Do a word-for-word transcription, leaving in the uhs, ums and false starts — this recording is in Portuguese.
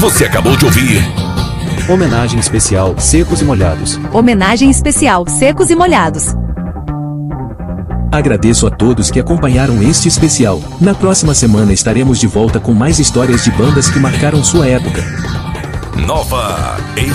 Você acabou de ouvir Homenagem especial Secos e Molhados. Homenagem especial Secos e Molhados. Agradeço a todos que acompanharam este especial. Na próxima semana estaremos de volta com mais histórias de bandas que marcaram sua época. Nova